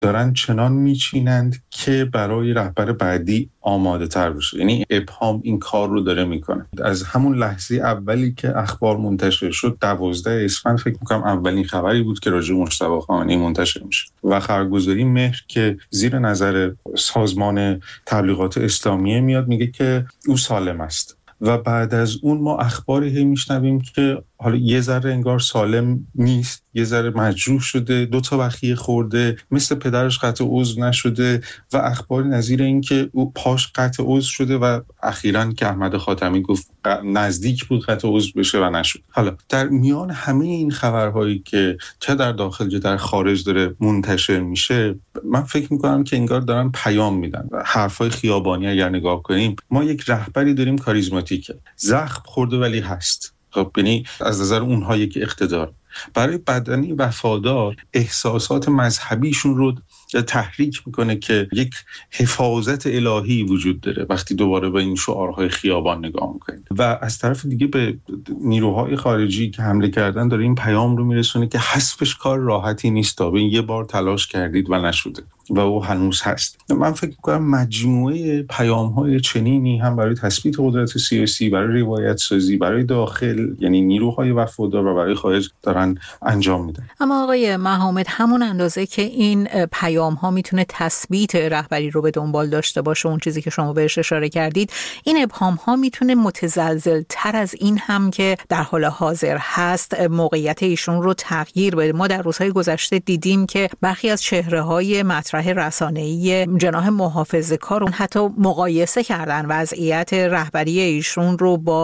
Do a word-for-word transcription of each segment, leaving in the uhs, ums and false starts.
دارن چنان میچینند که برای رهبر بعدی آماده تر بشه. یعنی ابهام این کار رو داره میکنه. از همون لحظه اولی که اخبار منتشر شد، دوازده اسفند فکر میکنم اولین خبری بود که راجع به مجتبی خامنه‌ای منتشر میشه و خبرگزاری مهر که زیر نظر سازمان تبلیغات اسلامیه میاد میگه که او سالم است و بعد از اون ما اخباری هی میشنویم که حالا یه ذره انگار سالم نیست، یه ذره مجروح شده، دو تا بخیه خورده، مثل پدرش قطع عضو نشده و اخباری نظیر این که او پاش قطع عضو شده و اخیراً که احمد خاتمی گفت نزدیک بود قطع عضو بشه و نشد. حالا در میان همه این خبرهایی که چه در داخل چه در خارج داره منتشر میشه، من فکر میکنم که انگار دارن پیام میدن. حرفای خیابانی اگر نگاه کنیم، ما یک رهبری داریم کاریزماتیکه، زخم خورده ولی هست. خب یعنی از نظر اونها یک اقتدار. برای بدنی وفادار احساسات مذهبیشون رو تحریک میکنه که یک حفاظت الهی وجود داره وقتی دوباره به این شعارهای خیابان نگاه میکنید. و از طرف دیگه به نیروهای خارجی که حمله کردن داره این پیام رو میرسونه که حذفش کار راحتی نیست، تا به یه بار تلاش کردید و نشده و او هنوز هست. من فکر میکنم مجموعه پیام‌های چنینی هم برای تثبیت قدرت سیاسی، برای روایت سازی، برای داخل یعنی نیروهای وفادار و برای خارج دارن انجام میدن. اما آقای محمد، همون اندازه که این پیام‌ها میتونه تثبیت رهبری رو به دنبال داشته باشه، اون چیزی که شما بهش اشاره کردید، این ابهام‌ها میتونه متزلزل تر از این هم که در حال حاضر هست موقعیت ایشون رو تغییر بده. ما در روزهای گذشته دیدیم که برخی از چهره‌های مطرح رسانه‌ای جناح محافظه‌کار حتی مقایسه کردن وضعیت رهبری ایشون رو با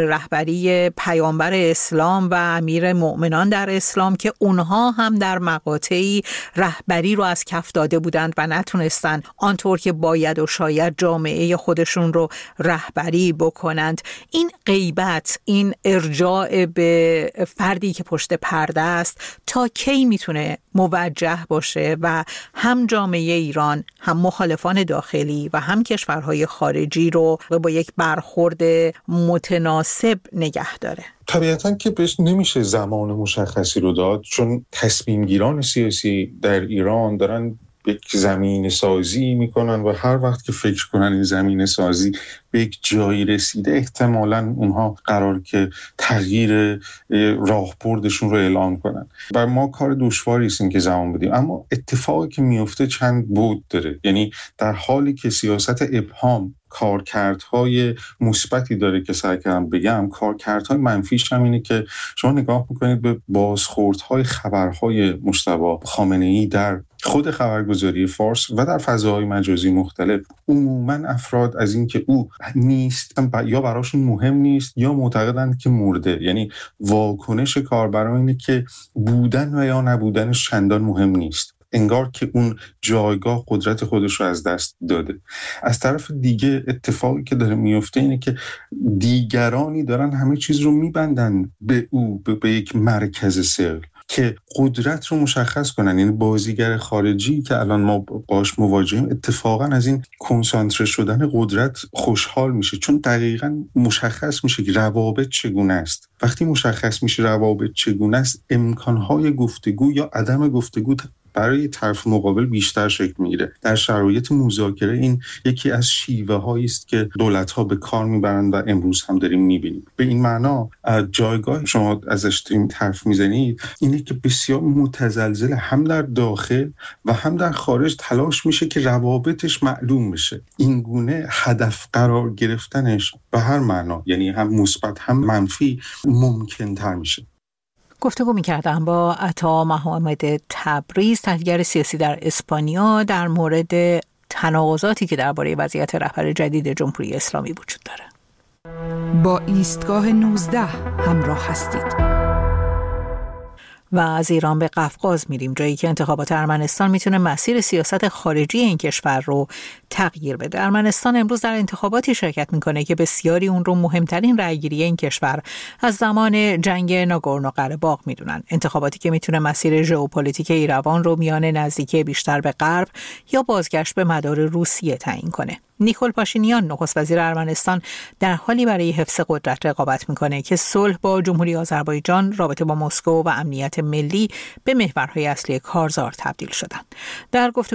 رهبری پیامبر اسلام و امیر مؤمنان در اسلام که اونها هم در مقاطعی رهبری رو از کف داده بودند و نتونستن آنطور که باید و شاید جامعه خودشون رو رهبری بکنند. این غیبت، این ارجاع به فردی که پشت پرده است، تا کی میتونه موجه باشه و هم جامعه ایران، هم مخالفان داخلی و هم کشورهای خارجی رو با یک برخورد متناسب نگه داره؟ طبیعتاً که بهش نمیشه زمان مشخصی رو داد، چون تصمیم گیران سیاسی در ایران دارن یک زمین سازی میکنن و هر وقت که فکر کنن این زمین سازی به یک جایی رسیده، احتمالاً اونها قرار که تغییر راهبردشون رو اعلام کنن. و ما کار دشواری است این که زمان بدیم، اما اتفاقی که میفته چند بود داره. یعنی در حالی که سیاست ابهام کارکردهای مثبتی داره که سعی کردم بگم، کارکردهای منفیش هم اینه که شما نگاه میکنید به بازخوردهای خبرهای مجتبی خامنه‌ای در خود خبرگزاری فارس و در فضاهای مجازی مختلف، عموماً افراد از این که او نیست یا براشون مهم نیست یا معتقدند که مرده. یعنی واکنش کاربران اینه که بودن و یا نبودنش چندان مهم نیست، انگار که اون جایگاه قدرت خودش رو از دست داده. از طرف دیگه اتفاقی که داره میفته اینه که دیگرانی دارن همه چیز رو میبندن به او، به, به یک مرکز ثقل که قدرت رو مشخص کنن. یعنی بازیگر خارجی که الان ما باش مواجهیم اتفاقا از این کنسانتره شدن قدرت خوشحال میشه، چون دقیقاً مشخص میشه که روابط چگونه است. وقتی مشخص میشه روابط چگونه است، امکانهای گفتگو یا عدم گفتگو برای طرف مقابل بیشتر شکل میگیره. در شرایط مذاکره این یکی از شیوه هایی است که دولت‌ها به کار میبرند و امروز هم داریم میبینیم. به این معنا جایگاه شما ازش داریم حرف میزنید اینه که بسیار متزلزل، هم در داخل و هم در خارج تلاش میشه که روابطش معلوم بشه. این گونه هدف قرار گرفتنش به هر معنا، یعنی هم مثبت هم منفی، ممکن تر میشه. گفتگو می‌کردم با عطا محمد تبریز، تحلیلگر سیاسی در اسپانیا، در مورد تناقضاتی که درباره وضعیت رهبر جدید جمهوری اسلامی وجود داره. با ایستگاه نوزده همراه هستید. و از ایران به قفقاز میریم، جایی که انتخابات ارمنستان میتونه مسیر سیاست خارجی این کشور رو تغییر بده. ارمنستان امروز در انتخاباتی شرکت میکنه که بسیاری اون رو مهمترین رأیگیری این کشور از زمان جنگ ناگورنو قره‌باغ میدونن. انتخاباتی که میتونه مسیر ژئوپلیتیک ایروان رو میان نزدیکی بیشتر به غرب یا بازگشت به مدار روسیه تعیین کنه. نیکول پاشینیان، نخست وزیر ارمنستان، در حالی برای حفظ قدرت رقابت میکنه که صلح با جمهوری آذربایجان، رابطه با مسکو و امنیت امنیت ملی به محورهای اصلی کارزار تبدیل شدند. در گفتگو